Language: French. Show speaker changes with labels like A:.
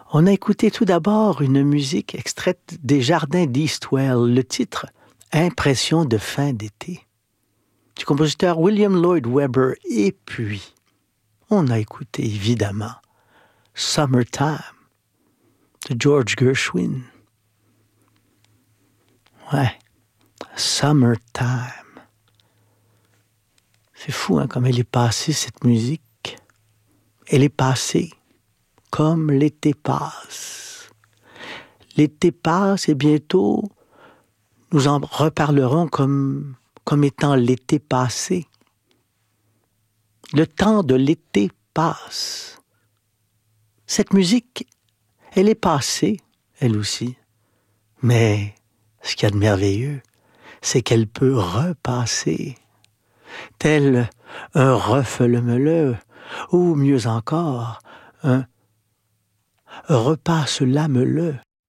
A: On a écouté tout d'abord une musique extraite des jardins d'Eastwell, le titre « Impression de fin d'été » du compositeur William Lloyd Webber. Et puis, on a écouté évidemment « Summertime » de George Gershwin. Ouais, « Summertime ». C'est fou, hein, comme elle est passée, cette musique. Elle est passée comme l'été passe. L'été passe et bientôt, nous en reparlerons comme étant l'été passé. Le temps de l'été passe. Cette musique, elle est passée, elle aussi. Mais ce qu'il y a de merveilleux, c'est qu'elle peut repasser. Tel un refele-mele, ou mieux encore, un repasse-la-me-le.